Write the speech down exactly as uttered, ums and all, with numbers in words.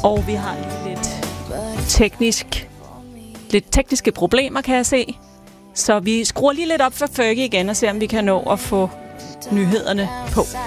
Og vi har lige lidt teknisk, lidt tekniske problemer, kan jeg se. Så vi skruer lige lidt op for Fergie igen og ser, om vi kan nå at få nyhederne på.